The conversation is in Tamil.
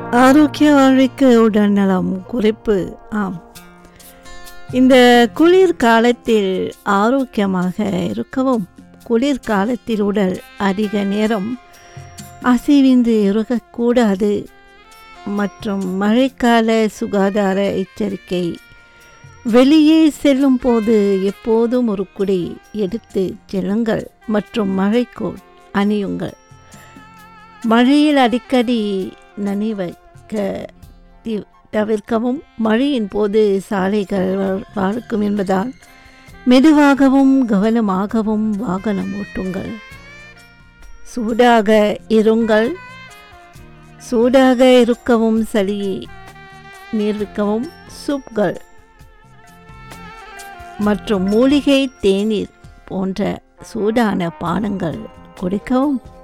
ஆரோக்கிய வாழ்விற்கு உடல்நலம் குறிப்பு. ஆம், இந்த குளிர்காலத்தில் ஆரோக்கியமாக இருக்கவும், குளிர்காலத்தில் உடல் அதிக நேரம் அசைவின்றி இருக்கக்கூடாது மற்றும் மழைக்கால சுகாதார எச்சரிக்கை. வெளியே செல்லும் போது எப்போதும் ஒரு குடை எடுத்து செல்லுங்கள் மற்றும் மழைக்கோட் அணியுங்கள். மழையில் அடிக்கடி நனைவக்க தவிர்க்கவும். மழையின் போது சாலைகள் பார்க்கும் என்பதால் மெதுவாகவும் கவனமாகவும் வாகனம் ஓட்டுங்கள். சூடாக இருங்கள். சூடாக இருக்கவும், சளியை நீர்விக்கவும் சூப்கள் மற்றும் மூலிகை தேநீர் போன்ற சூடான பானங்கள் குடிக்கவும்.